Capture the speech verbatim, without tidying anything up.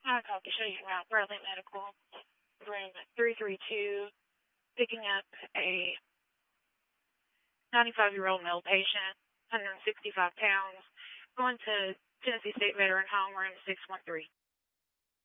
Hi, call to show you around Bradley Medical, room three three two, picking up a ninety-five-year-old male patient, one hundred sixty-five pounds, going to Tennessee State Veteran Home, room six one three.